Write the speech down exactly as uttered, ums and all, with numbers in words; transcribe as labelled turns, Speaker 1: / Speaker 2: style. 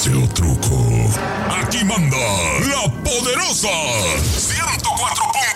Speaker 1: chiste o truco. Aquí manda la poderosa ciento cuatro punto